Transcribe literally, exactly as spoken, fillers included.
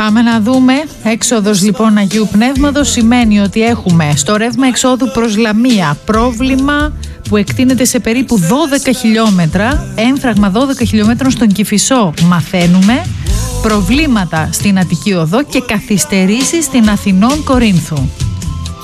Πάμε να δούμε. Έξοδος λοιπόν Αγίου Πνεύματος σημαίνει ότι έχουμε στο ρεύμα εξόδου προς Λαμία πρόβλημα που εκτείνεται σε περίπου δώδεκα χιλιόμετρα, έμφραγμα δώδεκα χιλιόμετρων στον Κηφισό μαθαίνουμε, προβλήματα στην Αττική Οδό και καθυστερήσεις στην Αθηνών Κορίνθου.